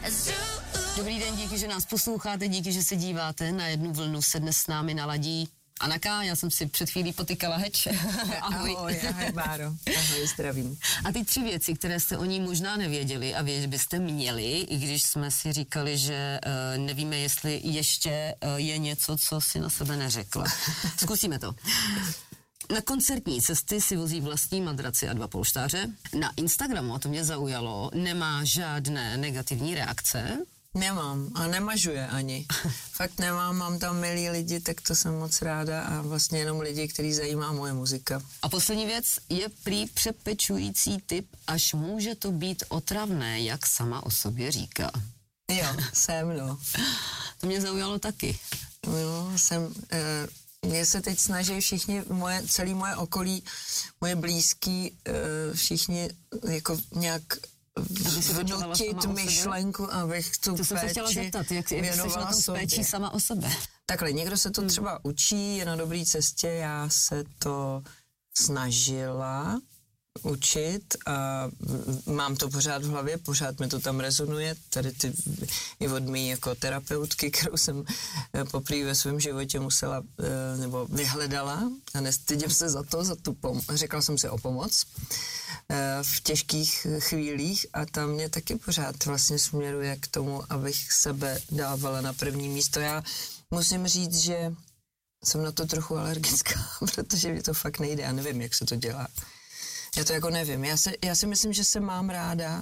Dobrý den, díky, že nás posloucháte, díky, že se díváte. Na jednu vlnu se dnes s námi naladí Anaka, já jsem si před chvílí potykala heč. Ahoj. Ahoj Báro. Ahoj, zdravím. A ty 3 věci, které jste o ní možná nevěděli a vědět byste měli, i když jsme si říkali, že nevíme, jestli ještě je něco, co si na sebe neřekla. Zkusíme to. Na koncertní cesty si vozí vlastní madraci a 2 polštáře. Na Instagramu, a to mě zaujalo, nemá žádné negativní reakce. Nemám a nemažuje ani. Fakt nemám, mám tam milí lidi, tak to jsem moc ráda a vlastně jenom lidi, který zajímá moje muzika. A poslední věc je prý přepečující typ, až může to být otravné, jak sama o sobě říká. Jo, jsem, no. To mě zaujalo taky. Jo, jsem... Mě se teď snaží všichni, celé moje okolí, moje blízký, všichni jako nějak vnutit myšlenku, abych tu péči se chtěla zeptat, jak jsi na tom péči sama o sebe. Takhle, někdo se to třeba učí, je na dobré cestě, já se to snažila učit a mám to pořád v hlavě, pořád mi to tam rezonuje, tady ty i od mý jako terapeutky, kterou jsem poprvé ve svém životě musela, nebo vyhledala a nestydím se za to, řekla jsem si o pomoc v těžkých chvílích a tam mě taky pořád vlastně směruje k tomu, abych sebe dávala na první místo. Já musím říct, že jsem na to trochu alergická, protože mi to fakt nejde, já nevím, jak se to dělá. Já to jako nevím, já si myslím, že se mám ráda,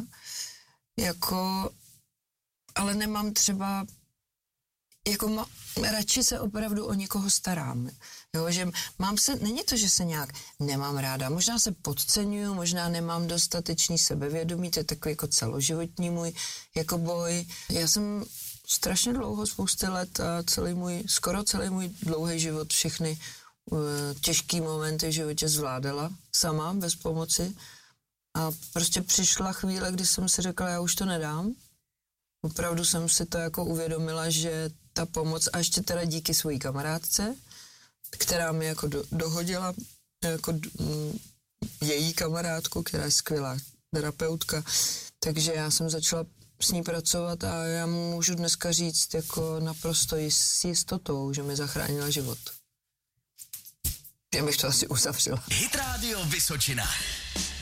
jako, ale nemám třeba, jako radši se opravdu o někoho starám, jo, že není to, že se nějak nemám ráda, možná se podceňuju, možná nemám dostatečný sebevědomí, to je takový jako celoživotní můj jako boj. Já jsem strašně dlouho, spousty let a skoro celý můj dlouhý život, všechny těžký momenty v životě zvládala sama, bez pomoci a prostě přišla chvíle, kdy jsem si řekla, já už to nedám. Opravdu jsem si to jako uvědomila, že ta pomoc, a ještě teda díky svojí kamarádce, která mi jako dohodila jako její kamarádku, která je skvělá terapeutka, takže já jsem začala s ní pracovat a já můžu dneska říct jako naprosto s jistotou, že mi zachránila život. Já bych to asi uzavřela. Hit Radio Vysočina.